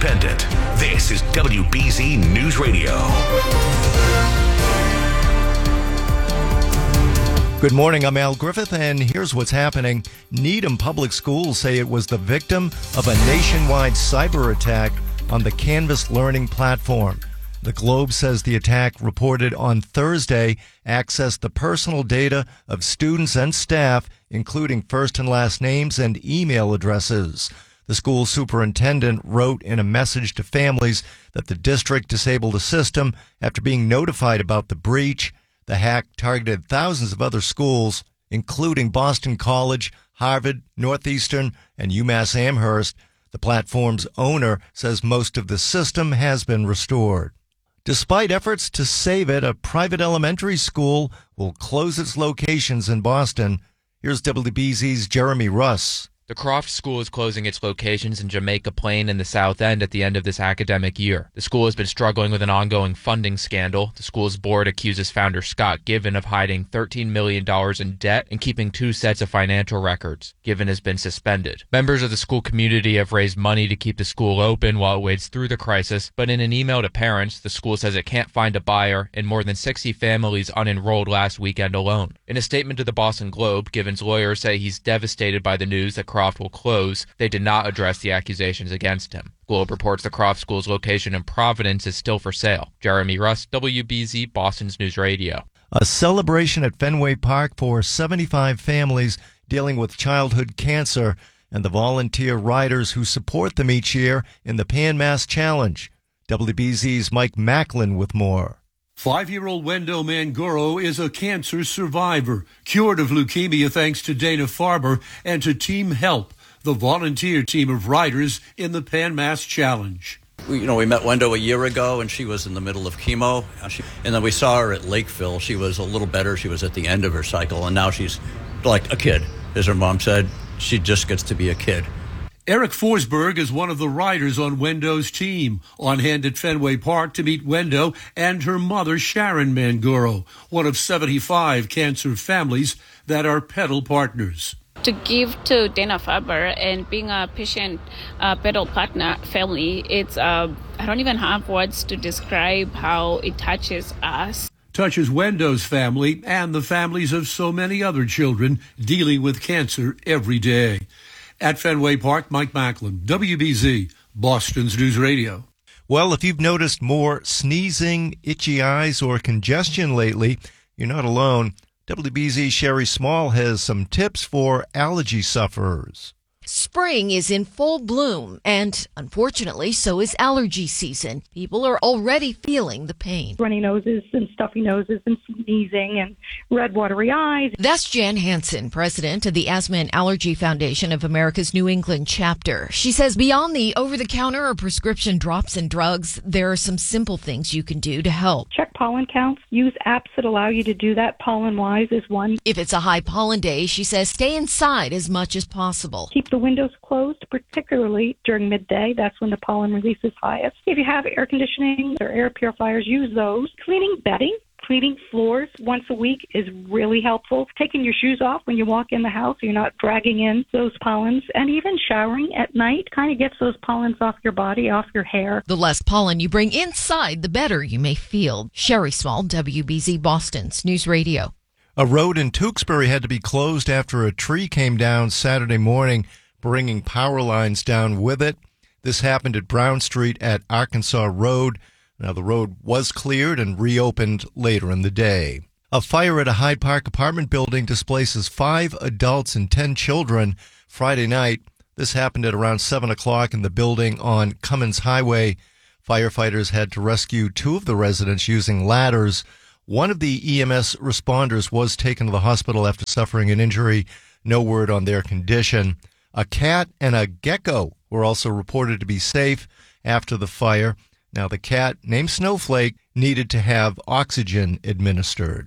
independent. This is WBZ News Radio. Good morning, I'm Al Griffith, and here's what's happening. Needham Public Schools say it was the victim of a nationwide cyber attack on the Canvas Learning platform. The Globe says the attack, reported on Thursday, accessed the personal data of students and staff, including first and last names and email addresses. The school superintendent wrote in a message to families that the district disabled the system after being notified about the breach. The hack targeted thousands of other schools, including Boston College, Harvard, Northeastern, and UMass Amherst. The platform's owner says most of the system has been restored. Despite efforts to save it, a private elementary school will close its locations in Boston. Here's WBZ's Jeremy Russ. The Croft School is closing its locations in Jamaica Plain and the South End at the end of this academic year. The school has been struggling with an ongoing funding scandal. The school's board accuses founder Scott Given of hiding $13 million in debt and keeping 2 sets of financial records. Given has been suspended. Members of the school community have raised money to keep the school open while it wades through the crisis, but in an email to parents, the school says it can't find a buyer and more than 60 families unenrolled last weekend alone. In a statement to the Boston Globe, Given's lawyers say he's devastated by the news that Croft will close. They did not address the accusations against him. Globe reports the Croft School's location in Providence is still for sale. Jeremy Russ, WBZ, Boston's News Radio. A celebration at Fenway Park for 75 families dealing with childhood cancer and the volunteer riders who support them each year in the Pan Mass Challenge. WBZ's Mike Macklin with more. 5-year-old Wendo Mangoro is a cancer survivor, cured of leukemia thanks to Dana-Farber and to Team Help, the volunteer team of riders in the Pan Mass Challenge. We met Wendo a year ago, and she was in the middle of chemo. And then we saw her at Lakeville. She was a little better. She was at the end of her cycle, and now she's like a kid. As her mom said, she just gets to be a kid. Eric Forsberg is one of the riders on Wendo's team, on hand at Fenway Park to meet Wendo and her mother, Sharon Mangoro, one of 75 cancer families that are pedal partners. To give to Dana-Farber and being a patient pedal partner family, it's I don't even have words to describe how it touches us. Touches Wendo's family and the families of so many other children dealing with cancer every day. At Fenway Park, Mike Macklin, WBZ, Boston's News Radio. Well, if you've noticed more sneezing, itchy eyes, or congestion lately, you're not alone. WBZ's Sherry Small has some tips for allergy sufferers. Spring is in full bloom, and unfortunately, so is allergy season. People are already feeling the pain. Runny noses and stuffy noses and sneezing and red, watery eyes. That's Jan Hansen, president of the Asthma and Allergy Foundation of America's New England chapter. She says beyond the over-the-counter or prescription drops and drugs, there are some simple things you can do to help. Check pollen counts. Use apps that allow you to do that. Pollen-wise is one. If it's a high pollen day, she says stay inside as much as possible. Keep the windows closed, particularly during midday. That's when the pollen release is highest. If you have air conditioning or air purifiers, use those. Cleaning bedding, cleaning floors once a week is really helpful. Taking your shoes off when you walk in the house so you're not dragging in those pollens. And even showering at night kind of gets those pollens off your body, off your hair. The less pollen you bring inside, the better you may feel. Sherry Small, WBZ, Boston's News Radio. A road in Tewksbury had to be closed after a tree came down Saturday morning, bringing power lines down with it. This happened at Brown Street at Arkansas Road. Now, the road was cleared and reopened later in the day. A fire at a Hyde Park apartment building displaces 5 adults and 10 children Friday night. This happened at around 7 o'clock in the building on Cummins Highway. Firefighters had to rescue 2 of the residents using ladders. One of the EMS responders was taken to the hospital after suffering an injury. No word on their condition. A cat and a gecko were also reported to be safe after the fire. Now, the cat, named Snowflake, needed to have oxygen administered.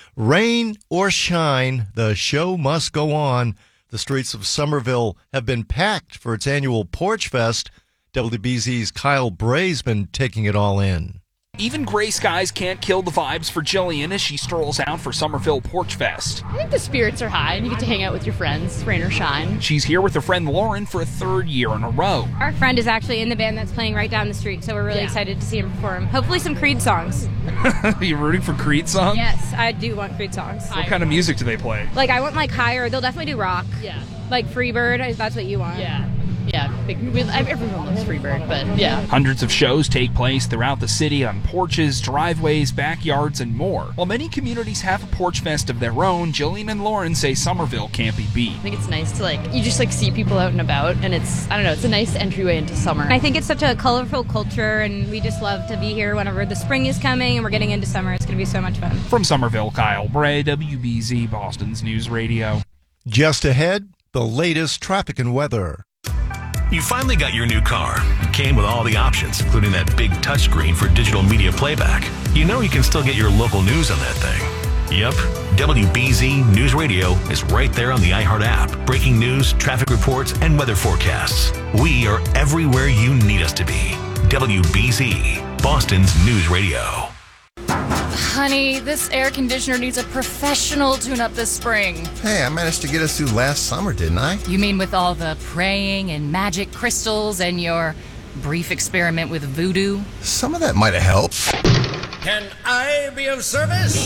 Rain or shine, the show must go on. The streets of Somerville have been packed for its annual Porch Fest. WBZ's Kyle Bray's been taking it all in. Even gray skies can't kill the vibes for Jillian as she strolls out for Somerville Porch Fest. I think the spirits are high and you get to hang out with your friends, rain or shine. She's here with her friend Lauren for a third year in a row. Our friend is actually in the band that's playing right down the street, so we're really excited to see him perform. Hopefully some Creed songs. You rooting for Creed songs? Yes, I do want Creed songs. What kind of music do they play? Like, I want, like, higher. They'll definitely do rock. Yeah. Like Freebird, that's what you want. Yeah. Everyone loves Freebird, but yeah. Hundreds of shows take place throughout the city on porches, driveways, backyards, and more. While many communities have a porch fest of their own, Jillian and Lauren say Somerville can't be beat. I think it's nice to, you just, see people out and about, and it's a nice entryway into summer. I think it's such a colorful culture, and we just love to be here whenever the spring is coming and we're getting into summer. It's going to be so much fun. From Somerville, Kyle Bray, WBZ, Boston's News Radio. Just ahead, the latest traffic and weather. You finally got your new car. It came with all the options, including that big touchscreen for digital media playback. You know you can still get your local news on that thing. Yep, WBZ News Radio is right there on the iHeart app. Breaking news, traffic reports, and weather forecasts. We are everywhere you need us to be. WBZ, Boston's News Radio. Honey, this air conditioner needs a professional tune-up this spring. Hey, I managed to get us through last summer, didn't I? You mean with all the praying and magic crystals and your brief experiment with voodoo? Some of that might have helped. Can I be of service?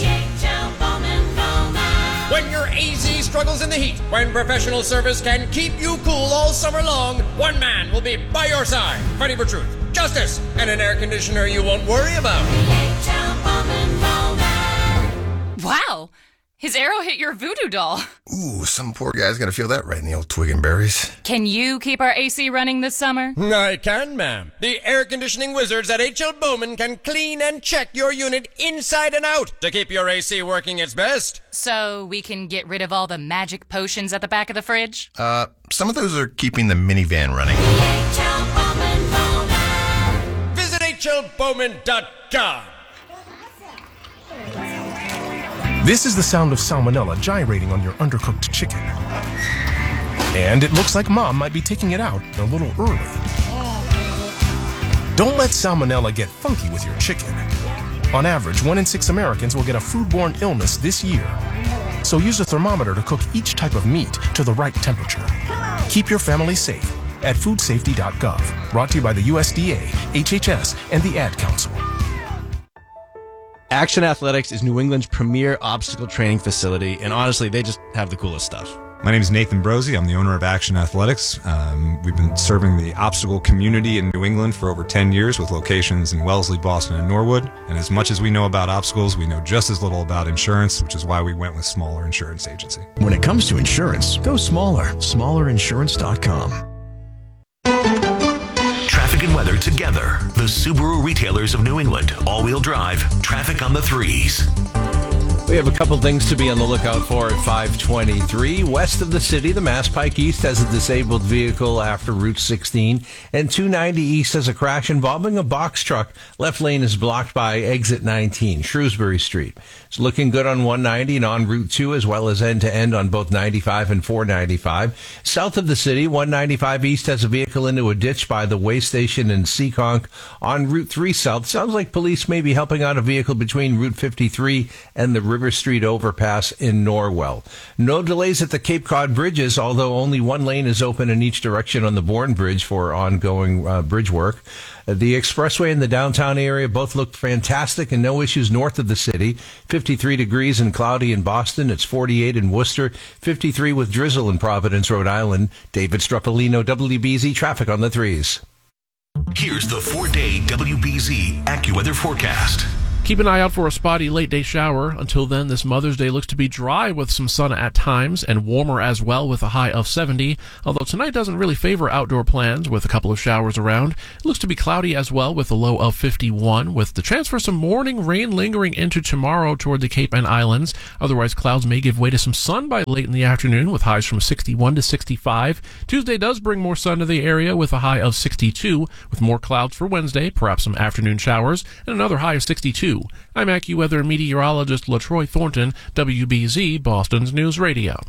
When your AZ struggles in the heat, when professional service can keep you cool all summer long, one man will be by your side, fighting for truth, justice, and an air conditioner you won't worry about. Wow! His arrow hit your voodoo doll. Ooh, some poor guy's gonna feel that right in the old twig and berries. Can you keep our AC running this summer? I can, ma'am. The air conditioning wizards at H.L. Bowman can clean and check your unit inside and out to keep your AC working its best. So we can get rid of all the magic potions at the back of the fridge? Some of those are keeping the minivan running. Visit hlbowman.com. This is the sound of salmonella gyrating on your undercooked chicken. And it looks like Mom might be taking it out a little early. Don't let salmonella get funky with your chicken. On average, 1 in 6 Americans will get a foodborne illness this year. So use a thermometer to cook each type of meat to the right temperature. Keep your family safe at foodsafety.gov. Brought to you by the USDA, HHS, and the Ad Council. Action Athletics is New England's premier obstacle training facility, and honestly, they just have the coolest stuff. My name is Nathan Brosey. I'm the owner of Action Athletics. We've been serving the obstacle community in New England for over 10 years with locations in Wellesley, Boston, and Norwood. And as much as we know about obstacles, we know just as little about insurance, which is why we went with Smaller Insurance Agency. When it comes to insurance, go smaller. SmallerInsurance.com. Traffic and weather together. The Subaru retailers of New England. All-wheel drive. Traffic on the threes. We have a couple things to be on the lookout for at 523. West of the city, the Mass Pike East has a disabled vehicle after Route 16. And 290 East has a crash involving a box truck. Left lane is blocked by exit 19, Shrewsbury Street. It's looking good on 190 and on Route 2, as well as end-to-end on both 95 and 495. South of the city, 195 East has a vehicle into a ditch by the way station in Seekonk. On Route 3 South, sounds like police may be helping out a vehicle between Route 53 and the River Street overpass in Norwell. No delays at the Cape Cod bridges, although only one lane is open in each direction on the Bourne Bridge for ongoing bridge work. The expressway and the downtown area both look fantastic and no issues north of the city. 53 degrees and cloudy in Boston. It's 48 in Worcester. 53 with drizzle in Providence, Rhode Island. David Struppolino, WBZ Traffic on the Threes. Here's the 4-day WBZ AccuWeather forecast. Keep an eye out for a spotty late-day shower. Until then, this Mother's Day looks to be dry with some sun at times and warmer as well with a high of 70, although tonight doesn't really favor outdoor plans with a couple of showers around. It looks to be cloudy as well with a low of 51, with the chance for some morning rain lingering into tomorrow toward the Cape and Islands. Otherwise, clouds may give way to some sun by late in the afternoon with highs from 61 to 65. Tuesday does bring more sun to the area with a high of 62, with more clouds for Wednesday, perhaps some afternoon showers, and another high of 62. I'm AccuWeather meteorologist LaTroy Thornton, WBZ, Boston's News Radio.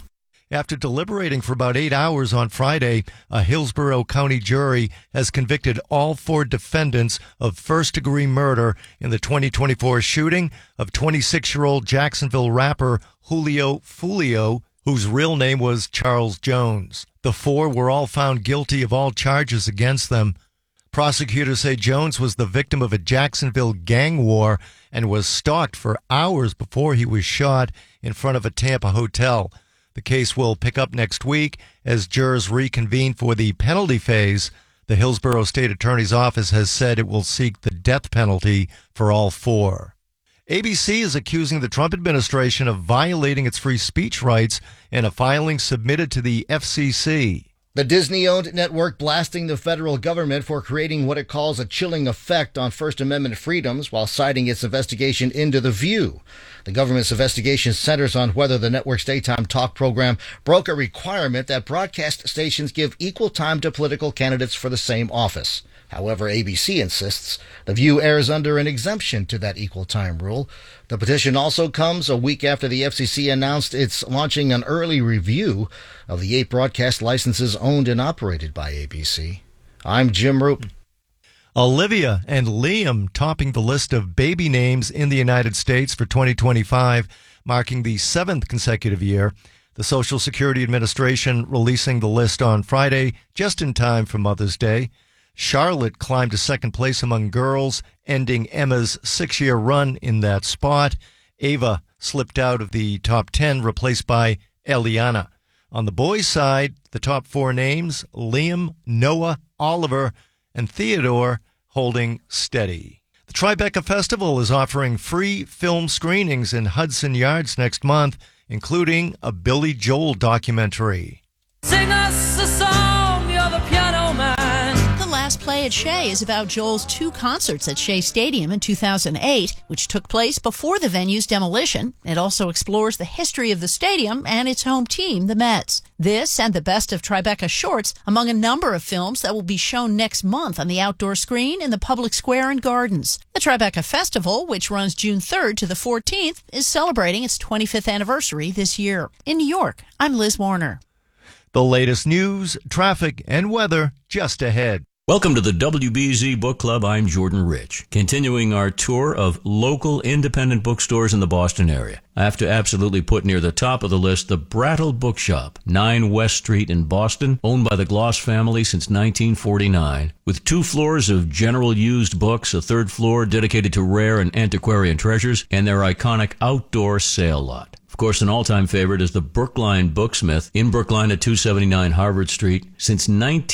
After deliberating for about 8 hours on Friday, a Hillsborough County jury has convicted all 4 defendants of first-degree murder in the 2024 shooting of 26-year-old Jacksonville rapper Julio Fulio, whose real name was Charles Jones. The 4 were all found guilty of all charges against them. Prosecutors say Jones was the victim of a Jacksonville gang war and was stalked for hours before he was shot in front of a Tampa hotel. The case will pick up next week as jurors reconvene for the penalty phase. The Hillsborough State Attorney's Office has said it will seek the death penalty for all 4. ABC is accusing the Trump administration of violating its free speech rights in a filing submitted to the FCC. The Disney-owned network blasting the federal government for creating what it calls a chilling effect on First Amendment freedoms while citing its investigation into The View. The government's investigation centers on whether the network's daytime talk program broke a requirement that broadcast stations give equal time to political candidates for the same office. However, ABC insists The View airs under an exemption to that equal time rule. The petition also comes a week after the FCC announced it's launching an early review of the 8 broadcast licenses owned and operated by ABC. I'm Jim Roop. Olivia and Liam topping the list of baby names in the United States for 2025, marking the 7th consecutive year. The Social Security Administration releasing the list on Friday, just in time for Mother's Day. Charlotte climbed to second place among girls, ending Emma's 6-year run in that spot. Ava slipped out of the top 10, replaced by Eliana. On the boys' side, the top 4 names, Liam, Noah, Oliver, and Theodore, holding steady. The Tribeca Festival is offering free film screenings in Hudson Yards next month, including a Billy Joel documentary. Sing us a song, you're the piano man. The Last Play at Shea is about Joel's 2 concerts at Shea Stadium in 2008, which took place before the venue's demolition. It also explores the history of the stadium and its home team, the Mets. This and the best of Tribeca shorts among a number of films that will be shown next month on the outdoor screen in the public square and gardens. The Tribeca Festival, which runs June 3rd to the 14th, is celebrating its 25th anniversary this year. In New York, I'm Liz Warner. The latest news, traffic, and weather just ahead. Welcome to the WBZ Book Club. I'm Jordan Rich, continuing our tour of local independent bookstores in the Boston area. I have to absolutely put near the top of the list the Brattle Bookshop, 9 West Street in Boston, owned by the Gloss family since 1949. With 2 floors of general used books, a 3rd floor dedicated to rare and antiquarian treasures, and their iconic outdoor sale lot. Of course, an all-time favorite is the Brookline Booksmith in Brookline at 279 Harvard Street since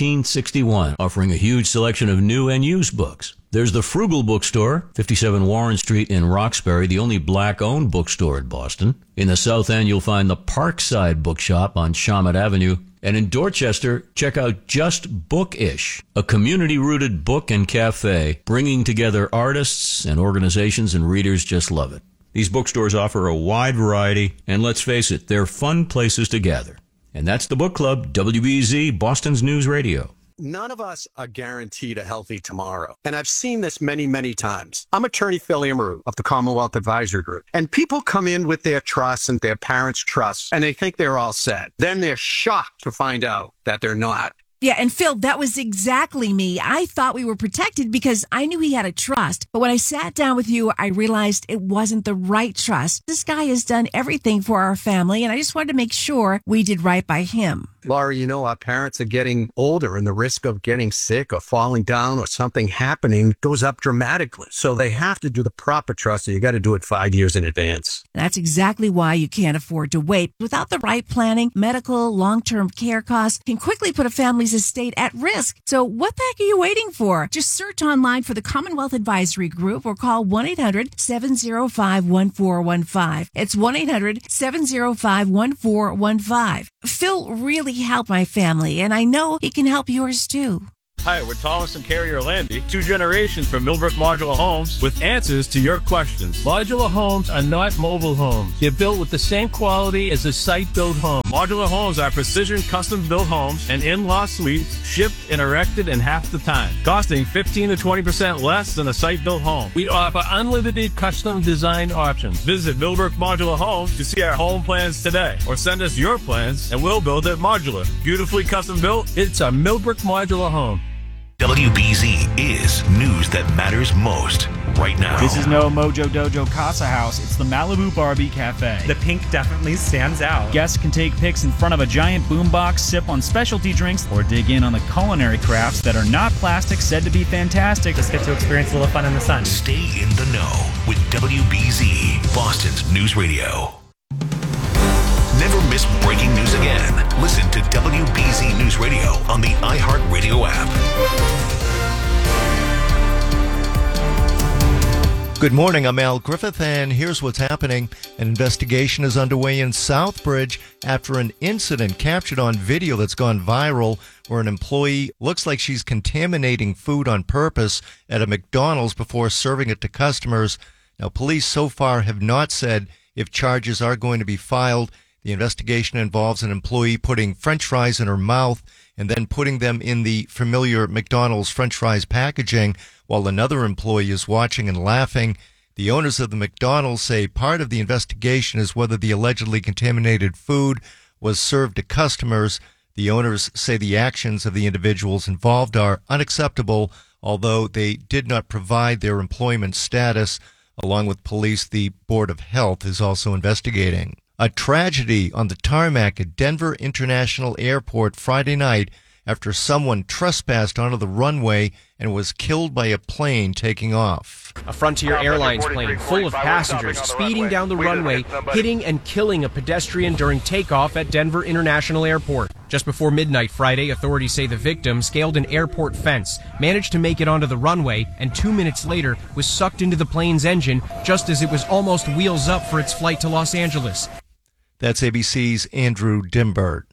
1961, offering a huge selection of new and used books. There's the Frugal Bookstore, 57 Warren Street in Roxbury, the only black-owned bookstore in Boston. In the South End, you'll find the Parkside Bookshop on Shawmut Avenue. And in Dorchester, check out Just Bookish, a community-rooted book and cafe, bringing together artists and organizations, and readers just love it. These bookstores offer a wide variety, and let's face it, they're fun places to gather. And that's the Book Club, WBZ, Boston's News Radio. None of us are guaranteed a healthy tomorrow. And I've seen this many, many times. I'm attorney Phil Amaru of the Commonwealth Advisory Group. And people come in with their trusts and their parents' trusts, and they think they're all set. Then they're shocked to find out that they're not. Yeah, and Phil, that was exactly me. I thought we were protected because I knew he had a trust. But when I sat down with you, I realized it wasn't the right trust. This guy has done everything for our family, and I just wanted to make sure we did right by him. Laura, you know, our parents are getting older, and the risk of getting sick or falling down or something happening goes up dramatically. So they have to do the proper trust, and you got to do it 5 years in advance. That's exactly why you can't afford to wait. Without the right planning, medical, long-term care costs can quickly put a family's estate at risk. So what the heck are you waiting for? Just search online for the Commonwealth Advisory Group or call 1-800-705-1415. It's 1-800-705-1415. Phil really helped my family, and I know he can help yours too. Hi, we're Thomas and Carrie Orlandi, 2 generations from Millbrook Modular Homes with answers to your questions. Modular homes are not mobile homes. They're built with the same quality as a site-built home. Modular homes are precision custom-built homes and in-law suites shipped and erected in half the time, costing 15 to 20% less than a site-built home. We offer unlimited custom design options. Visit Millbrook Modular Homes to see our home plans today, or send us your plans and we'll build it modular. Beautifully custom-built. It's a Millbrook Modular Home. WBZ is news that matters most right now. This is no Mojo Dojo Casa House. It's the Malibu Barbie Cafe. The pink definitely stands out. Guests can take pics in front of a giant boombox, sip on specialty drinks, or dig in on the culinary crafts that are not plastic, said to be fantastic. Just get to experience a little fun in the sun. Stay in the know with WBZ, Boston's News Radio. Never miss breaking news again. Listen to WBZ News Radio on the iHeartRadio app. Good morning, I'm Al Griffith, and here's what's happening. An investigation is underway in Southbridge after an incident captured on video that's gone viral where an employee looks like she's contaminating food on purpose at a McDonald's before serving it to customers. Now, police so far have not said if charges are going to be filed. The investigation involves an employee putting French fries in her mouth and then putting them in the familiar McDonald's French fries packaging while another employee is watching and laughing. The owners of the McDonald's say part of the investigation is whether the allegedly contaminated food was served to customers. The owners say the actions of the individuals involved are unacceptable, although they did not provide their employment status. Along with police, the Board of Health is also investigating. A tragedy on the tarmac at Denver International Airport Friday night after someone trespassed onto the runway and was killed by a plane taking off. A Frontier Airlines plane full of passengers speeding down the runway, hitting and killing a pedestrian during takeoff at Denver International Airport. Just before midnight Friday, authorities say the victim scaled an airport fence, managed to make it onto the runway, and 2 minutes later was sucked into the plane's engine just as it was almost wheels up for its flight to Los Angeles. That's ABC's Andrew Dimbert.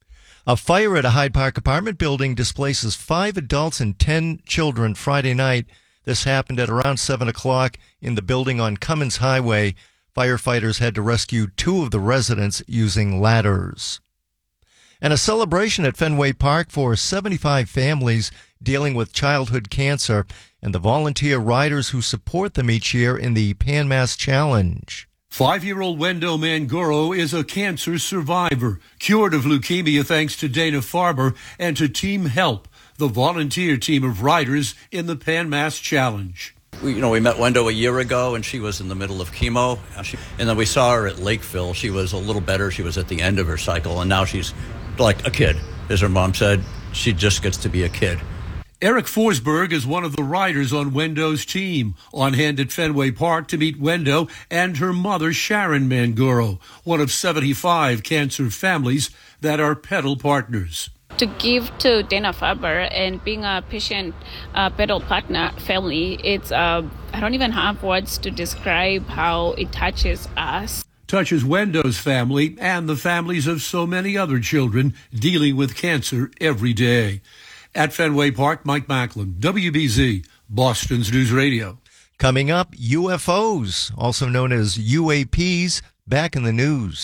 A fire at a Hyde Park apartment building displaces 5 adults and 10 children Friday night. This happened at around 7 o'clock in the building on Cummins Highway. Firefighters had to rescue 2 of the residents using ladders. And a celebration at Fenway Park for 75 families dealing with childhood cancer and the volunteer riders who support them each year in the Pan Mass Challenge. 5-year-old Wendo Manguro is a cancer survivor, cured of leukemia thanks to Dana Farber and to Team Help, the volunteer team of riders in the Pan Mass Challenge. We met Wendo a year ago, and she was in the middle of chemo. And then we saw her at Lakeville. She was a little better. She was at the end of her cycle, and now she's like a kid. As her mom said, she just gets to be a kid. Eric Forsberg is one of the riders on Wendo's team, on hand at Fenway Park to meet Wendo and her mother, Sharon Manguro, one of 75 cancer families that are pedal partners. To give to Dana-Farber and being a patient pedal partner family, it's I don't even have words to describe how it touches us. Touches Wendo's family and the families of so many other children dealing with cancer every day. At Fenway Park, Mike Macklin, WBZ, Boston's News Radio. Coming up, UFOs, also known as UAPs, back in the news.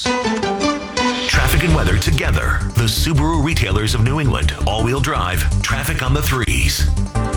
Traffic and weather together. The Subaru retailers of New England. All-wheel drive. Traffic on the 3s.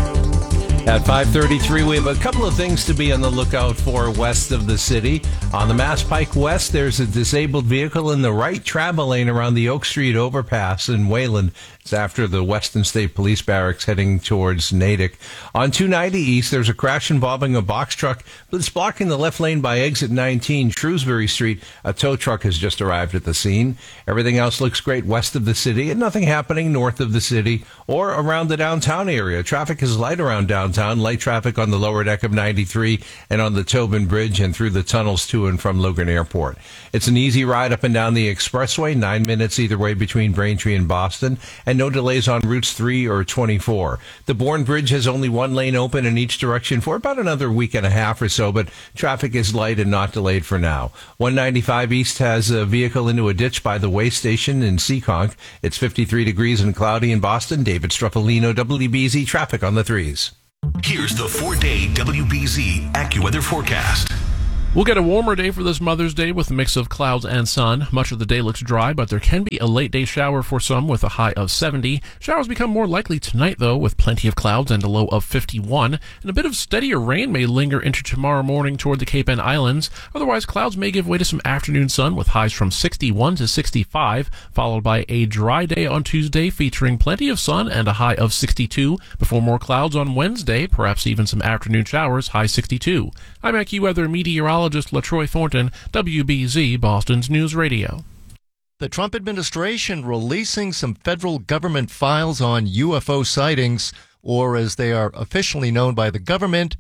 At 5:33, we have a couple of things to be on the lookout for west of the city. On the Mass Pike West, there's a disabled vehicle in the right travel lane around the Oak Street overpass in Wayland. It's after the Weston State Police Barracks heading towards Natick. On 290 East, there's a crash involving a box truck that's blocking the left lane by exit 19, Shrewsbury Street. A tow truck has just arrived at the scene. Everything else looks great west of the city and nothing happening north of the city or around the downtown area. Traffic is light around downtown downtown. Light traffic on the lower deck of 93 and on the Tobin Bridge and through the tunnels to and from Logan Airport. It's an easy ride up and down the expressway, 9 minutes either way between Braintree and Boston, and no delays on routes 3 or 24. The Bourne Bridge has only one lane open in each direction for about another week and a half or so, but traffic is light and not delayed for now. 195 East has a vehicle into a ditch by the way station in Seekonk. It's 53 degrees and cloudy in Boston. David Struffolino, WBZ traffic on the 3s. Here's the 4-day WBZ AccuWeather forecast. We'll get a warmer day for this Mother's Day with a mix of clouds and sun. Much of the day looks dry, but there can be a late day shower for some with a high of 70. Showers become more likely tonight, though, with plenty of clouds and a low of 51. And a bit of steadier rain may linger into tomorrow morning toward the Cape and Islands. Otherwise, clouds may give way to some afternoon sun with highs from 61 to 65, followed by a dry day on Tuesday featuring plenty of sun and a high of 62, before more clouds on Wednesday, perhaps even some afternoon showers, high 62. I'm AccuWeather meteorologist LaTroy Thornton, WBZ, Boston's News Radio. The Trump administration releasing some federal government files on UFO sightings, or as they are officially known by the government,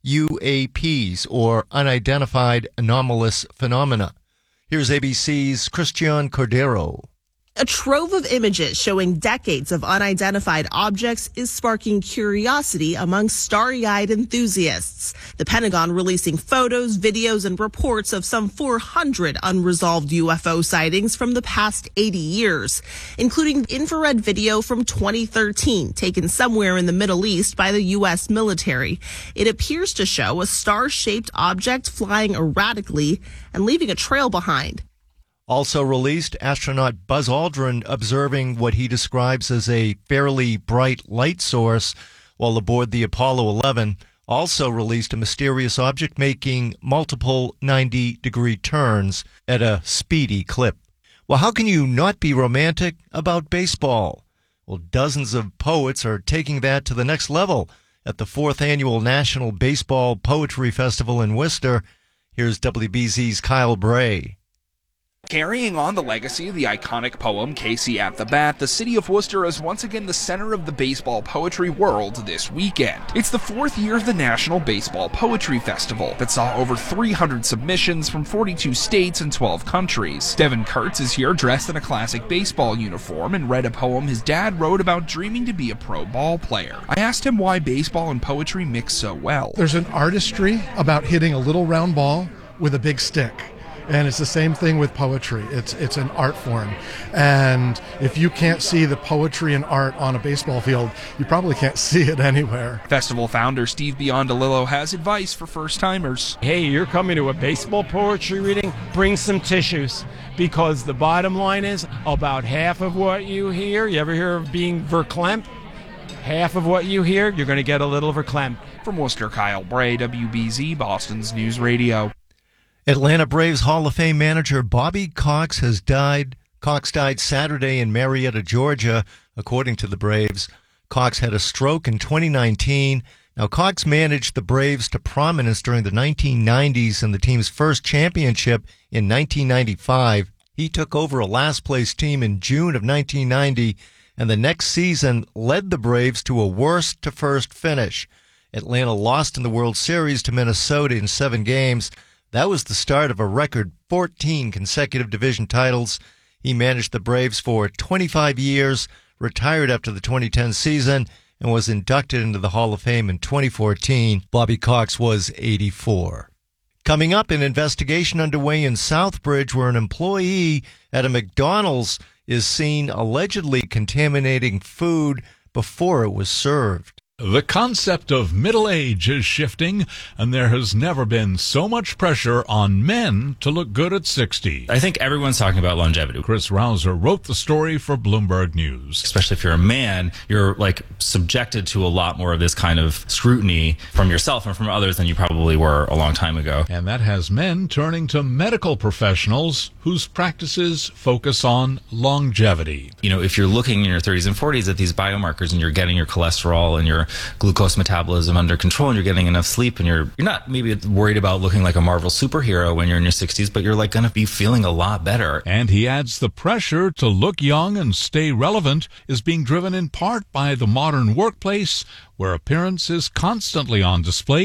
UAPs, or Unidentified Anomalous Phenomena. Here's ABC's Christian Cordero. A trove of images showing decades of unidentified objects is sparking curiosity among starry-eyed enthusiasts. The Pentagon releasing photos, videos, and reports of some 400 unresolved UFO sightings from the past 80 years, including infrared video from 2013 taken somewhere in the Middle East by the U.S. military. It appears to show a star-shaped object flying erratically and leaving a trail behind. Also released, astronaut Buzz Aldrin observing what he describes as a fairly bright light source while aboard the Apollo 11. Also released a mysterious object making multiple 90-degree turns at a speedy clip. Well, how can you not be romantic about baseball? Well, dozens of poets are taking that to the next level at the 4th Annual National Baseball Poetry Festival in Worcester. Here's WBZ's Kyle Bray. Carrying on the legacy of the iconic poem Casey at the Bat, the city of Worcester is once again the center of the baseball poetry world this weekend. It's the 4th year of the National Baseball Poetry Festival that saw over 300 submissions from 42 states and 12 countries. Devin Kurtz is here dressed in a classic baseball uniform and read a poem his dad wrote about dreaming to be a pro ball player. I asked him why baseball and poetry mix so well. There's an artistry about hitting a little round ball with a big stick. And it's the same thing with poetry. It's an art form. And if you can't see the poetry and art on a baseball field, you probably can't see it anywhere. Festival founder Steve Biondolillo has advice for first-timers. Hey, you're coming to a baseball poetry reading? Bring some tissues. Because the bottom line is about half of what you hear, you ever hear of being verklempt? Half of what you hear, you're going to get a little verklempt. From Worcester, Kyle Bray, WBZ, Boston's News Radio. Atlanta Braves Hall of Fame manager Bobby Cox has died. Cox died Saturday in Marietta, Georgia, according to the Braves. Cox had a stroke in 2019. Now, Cox managed the Braves to prominence during the 1990s and the team's first championship in 1995. He took over a last-place team in June of 1990, and the next season led the Braves to a worst-to-first finish. Atlanta lost in the World Series to Minnesota in 7 games. That was the start of a record 14 consecutive division titles. He managed the Braves for 25 years, retired after the 2010 season, and was inducted into the Hall of Fame in 2014. Bobby Cox was 84. Coming up, an investigation underway in Southbridge where an employee at a McDonald's is seen allegedly contaminating food before it was served. The concept of middle age is shifting, and there has never been so much pressure on men to look good at 60. I think everyone's talking about longevity. Chris Rouser wrote the story for Bloomberg News. Especially if you're a man, you're subjected to a lot more of this kind of scrutiny from yourself and from others than you probably were a long time ago. And that has men turning to medical professionals whose practices focus on longevity. You know, if you're looking in your 30s and 40s at these biomarkers and you're getting your cholesterol and your your glucose metabolism under control and you're getting enough sleep and you're not maybe worried about looking like a Marvel superhero when you're in your 60s, but you're like going to be feeling a lot better. And he adds the pressure to look young and stay relevant is being driven in part by the modern workplace where appearance is constantly on display.